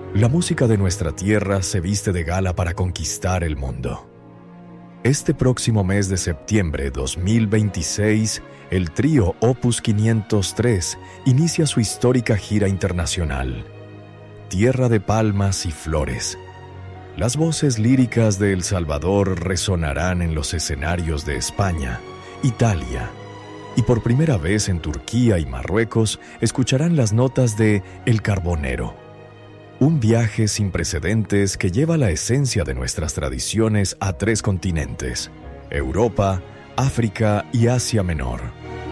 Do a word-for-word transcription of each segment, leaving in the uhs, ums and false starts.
La música de nuestra tierra se viste de gala para conquistar el mundo. Este próximo mes de septiembre dos mil veintiséis, el trío Opus quinientos tres inicia su histórica gira internacional. Tierra de palmas y flores. Las voces líricas de El Salvador resonarán en los escenarios de España, Italia, y por primera vez en Turquía y Marruecos escucharán las notas de El Carbonero. Un viaje sin precedentes que lleva la esencia de nuestras tradiciones a tres continentes: Europa, África y Asia Menor.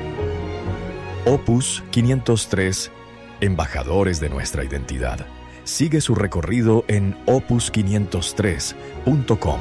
Opus quinientos tres, embajadores de nuestra identidad. Sigue su recorrido en opus quinientos tres punto com.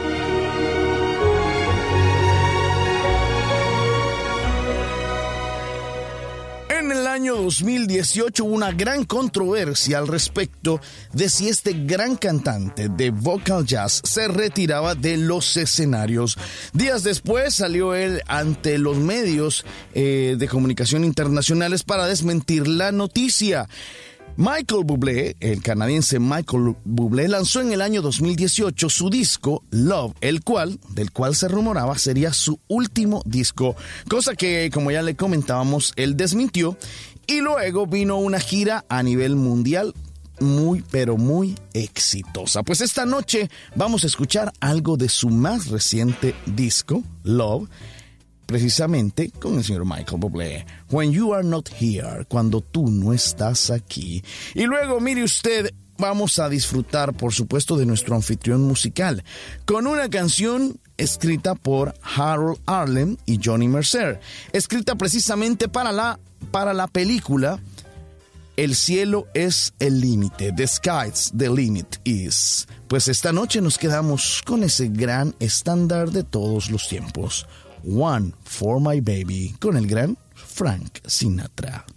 En el año dos mil dieciocho hubo una gran controversia al respecto de si este gran cantante de vocal jazz se retiraba de los escenarios. Días después salió él ante los medios eh, de comunicación internacionales para desmentir la noticia. Michael Bublé, el canadiense Michael Bublé, lanzó en el año dos mil dieciocho su disco Love, el cual, del cual se rumoraba sería su último disco, cosa que, como ya le comentábamos, él desmintió, y luego vino una gira a nivel mundial muy, pero muy exitosa. Pues esta noche vamos a escuchar algo de su más reciente disco, Love, precisamente con el señor Michael Bublé. When You Are Not Here, cuando tú no estás aquí. Y luego, mire usted, vamos a disfrutar, por supuesto, de nuestro anfitrión musical, con una canción escrita por Harold Arlen y Johnny Mercer, escrita precisamente para la, para la película El cielo es el límite, The Sky's the Limit Is. Pues esta noche nos quedamos con ese gran estándar de todos los tiempos, One for My Baby, con el gran Frank Sinatra.